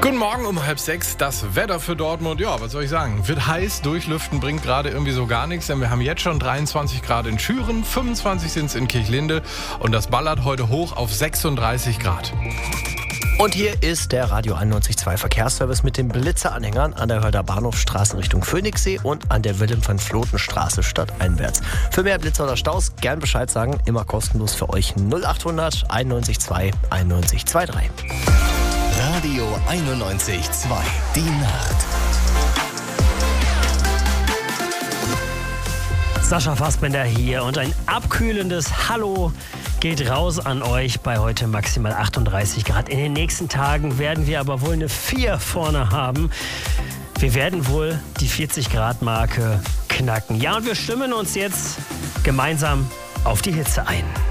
Guten Morgen um 5:30. Das Wetter für Dortmund, ja, was soll ich sagen? Wird heiß, durchlüften bringt gerade irgendwie so gar nichts, denn wir haben jetzt schon 23 Grad in Schüren, 25 sind es in Kirchlinde und das ballert heute hoch auf 36 Grad. Und hier ist der Radio 91.2 Verkehrsservice mit den Blitzeranhängern an der Hörder Bahnhofstraße Richtung Phoenixsee und an der Wilhelm-van-Floten-Straße stadteinwärts. Für mehr Blitzer oder Staus gern Bescheid sagen, immer kostenlos für euch 0800 91.2 91.23. Radio 91.2, die Nacht. Sascha Fassbender hier und ein abkühlendes Hallo geht raus an euch bei heute maximal 38 Grad. In den nächsten Tagen werden wir aber wohl eine 4 vorne haben. Wir werden wohl die 40 Grad Marke knacken. Ja, und wir stimmen uns jetzt gemeinsam auf die Hitze ein.